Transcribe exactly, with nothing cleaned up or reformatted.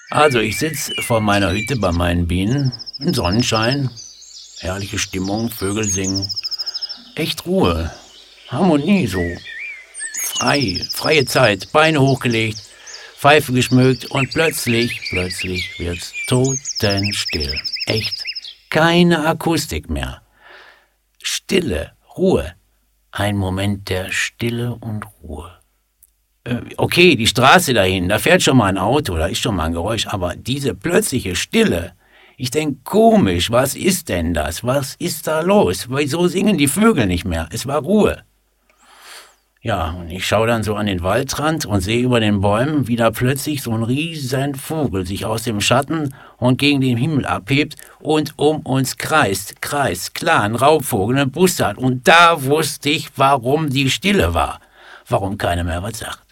Also ich sitz vor meiner Hütte bei meinen Bienen, im Sonnenschein, herrliche Stimmung, Vögel singen, echt Ruhe, Harmonie so, frei, freie Zeit, Beine hochgelegt, Pfeife geschmückt und plötzlich, plötzlich wird's totenstill, echt, keine Akustik mehr, Stille, Ruhe, ein Moment der Stille und Ruhe. Okay, die Straße dahin, da fährt schon mal ein Auto, da ist schon mal ein Geräusch, aber diese plötzliche Stille, ich denk, komisch, was ist denn das? Was ist da los? Wieso singen die Vögel nicht mehr? Es war Ruhe. Ja, und ich schaue dann so an den Waldrand und sehe über den Bäumen, wie da plötzlich so ein riesen Vogel sich aus dem Schatten und gegen den Himmel abhebt und um uns kreist, kreist, klar, ein Raubvogel, ein Bussard. Und da wusste ich, warum die Stille war, warum keiner mehr was sagt.